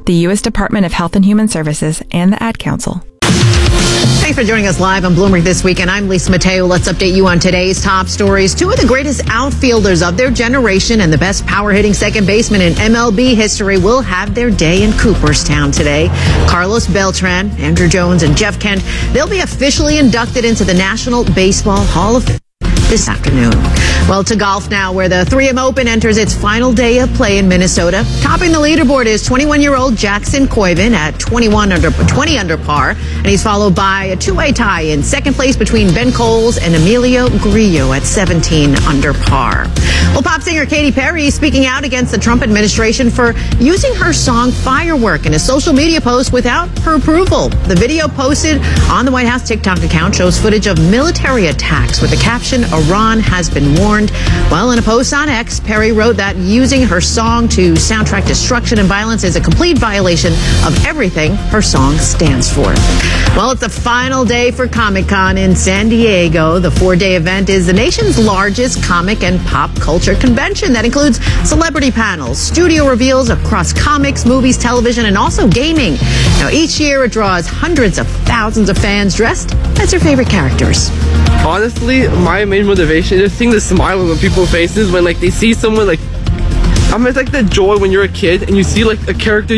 the U.S. Department of Health and Human Services, and the Ad Council. Thanks for joining us live on Bloomberg This Week, and I'm Lisa Mateo. Let's update you on today's top stories. Two of the greatest outfielders of their generation and the best power-hitting second baseman in MLB history will have their day in Cooperstown today. Carlos Beltran, Andrew Jones, and Jeff Kent, they'll be officially inducted into the National Baseball Hall of Fame this afternoon. Well, to golf now, where the 3M Open enters its final day of play in Minnesota. Topping the leaderboard is 21-year-old Jackson Koivin at 20 under par, and he's followed by a two-way tie in second place between Ben Coles and Emilio Grillo at 17 under par. Well, pop singer Katy Perry speaking out against the Trump administration for using her song Firework in a social media post without her approval. The video posted on the White House TikTok account shows footage of military attacks with the caption, "Iran has been warned." Well, in a post on X, Perry wrote that using her song to soundtrack destruction and violence is a complete violation of everything her song stands for. Well, it's the final day for Comic-Con in San Diego. The 4-day event is the nation's largest comic and pop culture convention that includes celebrity panels, studio reveals across comics, movies, television, and also gaming. Now, each year it draws hundreds of thousands of fans dressed as their favorite characters. Honestly, my main motivation is seeing the smile on people's faces when they see someone it's like the joy when you're a kid and you see a character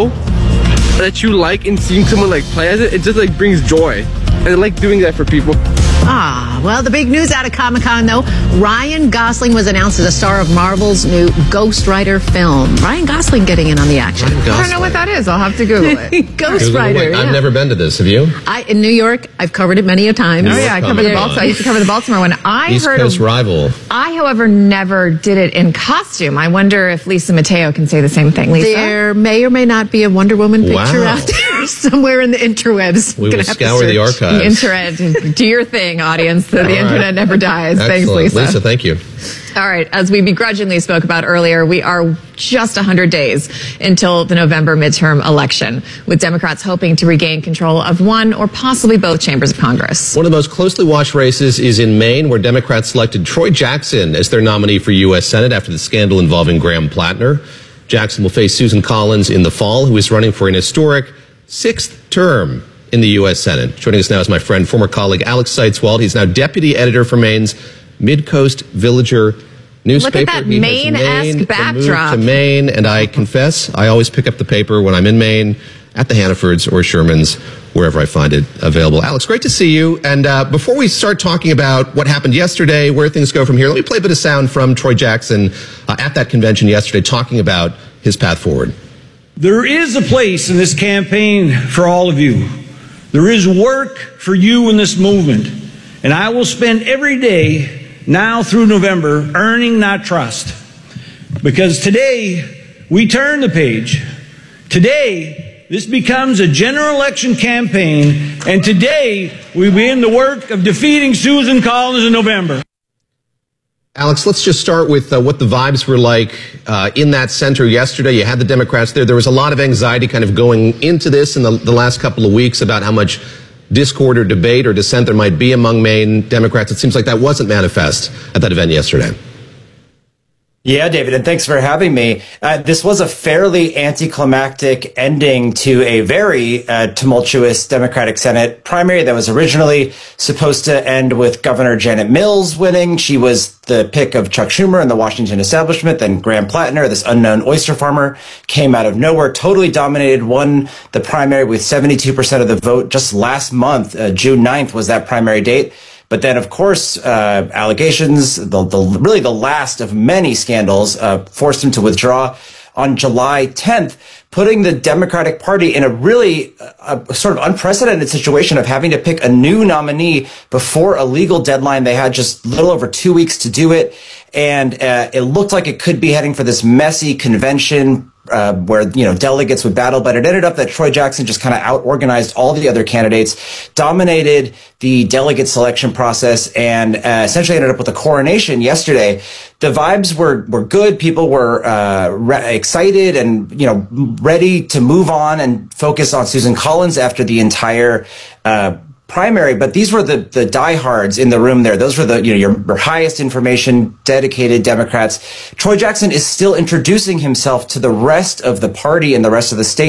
that you like, and seeing someone play as it just brings joy. And I like doing that for people. Well, the big news out of Comic-Con, though, Ryan Gosling was announced as a star of Marvel's new Ghost Rider film. Ryan Gosling getting in on the action. I don't know what that is. I'll have to Google it. Ghost Rider. I've never been to this. Have you? In New York, I've covered it many a time. Oh, yeah, I covered the Baltimore. I used to cover the Baltimore one. East Coast rival. I, however, never did it in costume. I wonder if Lisa Mateo can say the same thing. Lisa? There may or may not be a Wonder Woman picture out there somewhere in the interwebs. We will scour the archives. The internet. Do your thing, audience. The internet never dies. Excellent. Thanks, Lisa. Lisa, thank you. All right. As we begrudgingly spoke about earlier, we are just 100 days until the November midterm election, with Democrats hoping to regain control of one or possibly both chambers of Congress. One of the most closely watched races is in Maine, where Democrats selected Troy Jackson as their nominee for U.S. Senate after the scandal involving Graham Plattner. Jackson will face Susan Collins in the fall, who is running for an historic 6th term in the U.S. Senate. Joining us now is my friend, former colleague Alex Seitzwald. He's now deputy editor for Maine's Mid-Coast Villager newspaper. Look at that Maine-esque backdrop. To Maine, and I confess, I always pick up the paper when I'm in Maine at the Hannafords or Shermans, wherever I find it available. Alex, great to see you. And before we start talking about what happened yesterday, where things go from here, let me play a bit of sound from Troy Jackson at that convention yesterday, talking about his path forward. There is a place in this campaign for all of you. There is work for you in this movement, and I will spend every day now through November earning that trust. Because today, we turn the page. Today, this becomes a general election campaign, and today, we begin the work of defeating Susan Collins in November. Alex, let's just start with what the vibes were like in that center yesterday. You had the Democrats there. There was a lot of anxiety kind of going into this in the last couple of weeks about how much discord or debate or dissent there might be among Maine Democrats. It seems like that wasn't manifest at that event yesterday. Yeah, David, and thanks for having me. This was a fairly anticlimactic ending to a very tumultuous Democratic Senate primary that was originally supposed to end with Governor Janet Mills winning. She was the pick of Chuck Schumer and the Washington establishment. Then Graham Plattner, this unknown oyster farmer, came out of nowhere, totally dominated, won the primary with 72% of the vote just last month. June 9th was that primary date. But then, of course, allegations, really the last of many scandals, forced him to withdraw on July 10th, putting the Democratic Party in a really sort of unprecedented situation of having to pick a new nominee before a legal deadline. They had just a little over 2 weeks to do it. And it looked like it could be heading for this messy convention where, delegates would battle, but it ended up that Troy Jackson just kind of out-organized all the other candidates, dominated the delegate selection process, and essentially ended up with a coronation yesterday. The vibes were good. People were excited and, ready to move on and focus on Susan Collins after the entire primary, but these were the diehards in the room there. Those were your highest information, dedicated Democrats. Troy Jackson is still introducing himself to the rest of the party and the rest of the state.